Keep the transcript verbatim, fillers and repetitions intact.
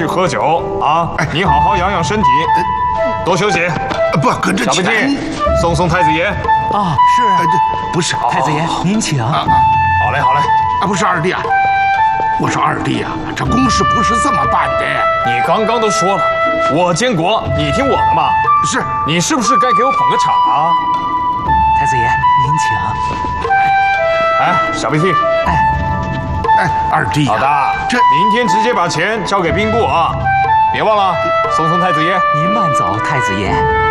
去喝酒啊！你好好养养身体，多休息。 不跟着小贝钱弟，送送太子爷。 啊，是呃，这不是太子爷，您请。 啊好嘞，好嘞。 啊，不是二弟啊，我说二弟啊，这公事不是这么办的。 你刚刚都说了，我监国，你听我的嘛。 是， 你是不是该给我捧个场啊？ 太子爷，您请。 哎，小鼻涕。 哎， 哎，二弟好啊， 的， 这明天直接把钱交给兵部啊，别忘了送送太子爷。 您慢走，太子爷。